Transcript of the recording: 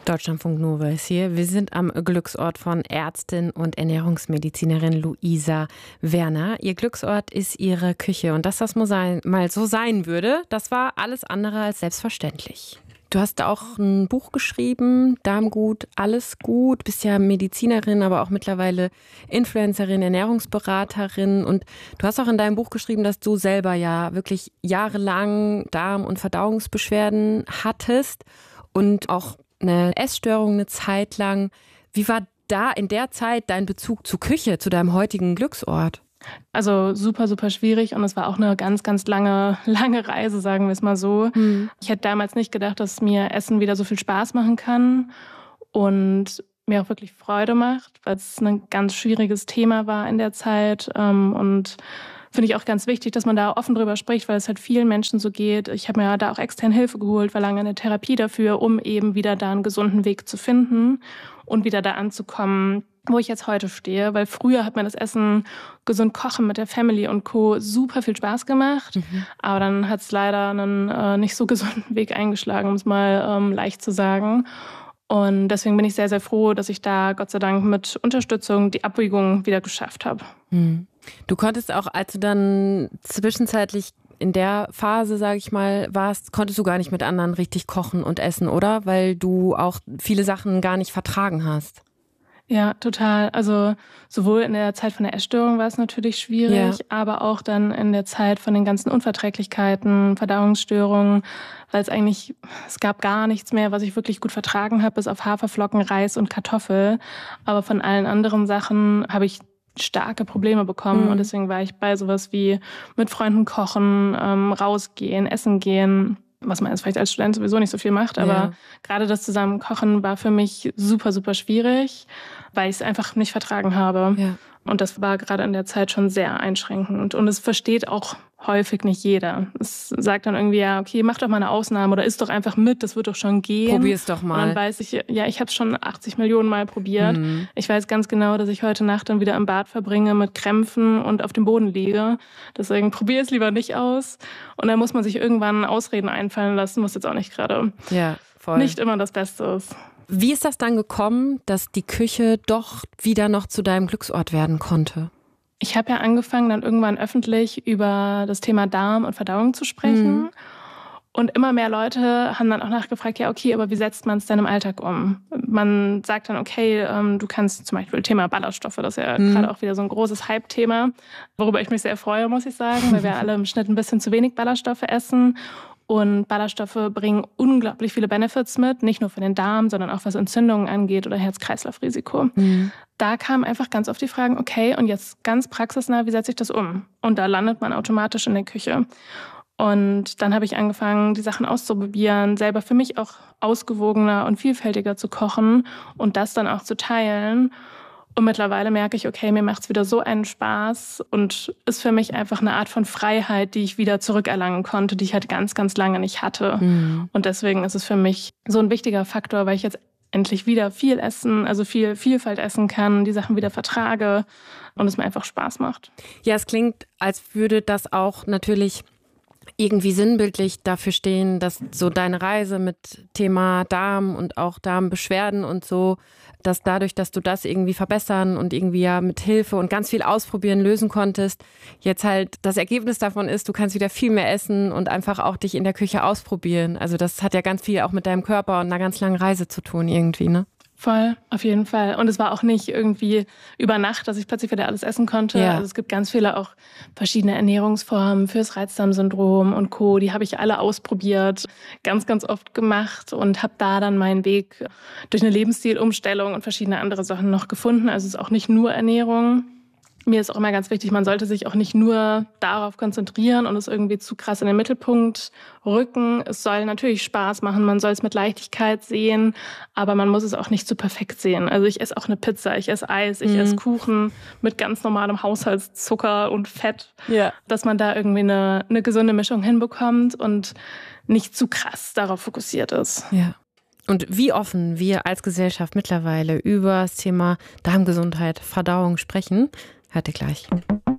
Deutschlandfunk Nova ist hier. Wir sind am Glücksort von Ärztin und Ernährungsmedizinerin Luisa Werner. Ihr Glücksort ist ihre Küche. Und dass das mal so sein würde, das war alles andere als selbstverständlich. Du hast auch ein Buch geschrieben, Darmgut, alles gut. Bist ja Medizinerin, aber auch mittlerweile Influencerin, Ernährungsberaterin. Und du hast auch in deinem Buch geschrieben, dass du selber ja wirklich jahrelang Darm- und Verdauungsbeschwerden hattest und auch eine Essstörung eine Zeit lang. Wie war da in der Zeit dein Bezug zur Küche, zu deinem heutigen Glücksort? Also super, super schwierig und es war auch eine ganz, ganz lange Reise, sagen wir es mal so. Ich hätte damals nicht gedacht, dass mir Essen wieder so viel Spaß machen kann und mir auch wirklich Freude macht, weil es ein ganz schwieriges Thema war in der Zeit und finde ich auch ganz wichtig, dass man da offen drüber spricht, weil es halt vielen Menschen so geht. Ich habe mir da auch extern Hilfe geholt, war lange in der Therapie dafür, um eben wieder da einen gesunden Weg zu finden und wieder da anzukommen, wo ich jetzt heute stehe. Weil früher hat mir das Essen, gesund kochen mit der Family und Co. super viel Spaß gemacht. Aber dann hat es leider einen nicht so gesunden Weg eingeschlagen, um es mal leicht zu sagen. Und deswegen bin ich sehr, sehr froh, dass ich da Gott sei Dank mit Unterstützung die Abwägung wieder geschafft habe. Du konntest auch, als du dann zwischenzeitlich in der Phase, sage ich mal, warst, konntest du gar nicht mit anderen richtig kochen und essen, oder? Weil du auch viele Sachen gar nicht vertragen hast. Ja, total. Also sowohl in der Zeit von der Essstörung war es natürlich schwierig, aber auch dann in der Zeit von den ganzen Unverträglichkeiten, Verdauungsstörungen, weil es gab gar nichts mehr, was ich wirklich gut vertragen habe, bis auf Haferflocken, Reis und Kartoffel. Aber von allen anderen Sachen habe ich starke Probleme bekommen und deswegen war ich bei sowas wie mit Freunden kochen, rausgehen, essen gehen, was man jetzt vielleicht als Student sowieso nicht so viel macht, aber gerade das Zusammenkochen war für mich super, super schwierig, weil ich es einfach nicht vertragen habe. Ja. Und das war gerade in der Zeit schon sehr einschränkend. Und es versteht auch häufig nicht jeder. Es sagt dann irgendwie, ja, okay, mach doch mal eine Ausnahme oder isst doch einfach mit, das wird doch schon gehen. Probier's doch mal. Und dann weiß ich, ja, ich habe es schon 80 Millionen Mal probiert. Ich weiß ganz genau, dass ich heute Nacht dann wieder im Bad verbringe mit Krämpfen und auf dem Boden liege. Deswegen probier es lieber nicht aus. Und dann muss man sich irgendwann Ausreden einfallen lassen, was jetzt auch nicht gerade nicht immer das Beste ist. Wie ist das dann gekommen, dass die Küche doch wieder noch zu deinem Glücksort werden konnte? Ich habe ja angefangen, dann irgendwann öffentlich über das Thema Darm und Verdauung zu sprechen. Und immer mehr Leute haben dann auch nachgefragt, ja okay, aber wie setzt man es denn im Alltag um? Man sagt dann, okay, du kannst zum Beispiel Thema Ballaststoffe, das ist ja gerade auch wieder so ein großes Hype-Thema, worüber ich mich sehr freue, muss ich sagen, weil wir alle im Schnitt ein bisschen zu wenig Ballaststoffe essen. Und Ballaststoffe bringen unglaublich viele Benefits mit, nicht nur für den Darm, sondern auch was Entzündungen angeht oder Herz-Kreislauf-Risiko. Da kamen einfach ganz oft die Fragen, okay, und jetzt ganz praxisnah, wie setze ich das um? Und da landet man automatisch in der Küche. Und dann habe ich angefangen, die Sachen auszuprobieren, selber für mich auch ausgewogener und vielfältiger zu kochen und das dann auch zu teilen. Und mittlerweile merke ich, okay, mir macht es wieder so einen Spaß und ist für mich einfach eine Art von Freiheit, die ich wieder zurückerlangen konnte, die ich halt ganz, ganz lange nicht hatte. Und deswegen ist es für mich so ein wichtiger Faktor, weil ich jetzt endlich wieder viel essen, also viel Vielfalt essen kann, die Sachen wieder vertrage und es mir einfach Spaß macht. Ja, es klingt, als würde das auch natürlich irgendwie sinnbildlich dafür stehen, dass so deine Reise mit Thema Darm und auch Darmbeschwerden und so, dass dadurch, dass du das irgendwie verbessern und irgendwie ja mit Hilfe und ganz viel ausprobieren lösen konntest, jetzt halt das Ergebnis davon ist, du kannst wieder viel mehr essen und einfach auch dich in der Küche ausprobieren. Also das hat ja ganz viel auch mit deinem Körper und einer ganz langen Reise zu tun irgendwie, ne? Voll, auf jeden Fall. Und es war auch nicht irgendwie über Nacht, dass ich plötzlich wieder alles essen konnte. Ja. Also es gibt ganz viele auch verschiedene Ernährungsformen fürs Reizdarmsyndrom und Co. Die habe ich alle ausprobiert, ganz, ganz oft gemacht und habe da dann meinen Weg durch eine Lebensstilumstellung und verschiedene andere Sachen noch gefunden. Also es ist auch nicht nur Ernährung. Mir ist auch immer ganz wichtig, man sollte sich auch nicht nur darauf konzentrieren und es irgendwie zu krass in den Mittelpunkt rücken. Es soll natürlich Spaß machen, man soll es mit Leichtigkeit sehen, aber man muss es auch nicht zu perfekt sehen. Also ich esse auch eine Pizza, ich esse Eis, ich esse Kuchen mit ganz normalem Haushaltszucker und Fett, dass man da irgendwie eine gesunde Mischung hinbekommt und nicht zu krass darauf fokussiert ist. Ja. Und wie offen wir als Gesellschaft mittlerweile über das Thema Darmgesundheit, Verdauung sprechen, hört ihr gleich.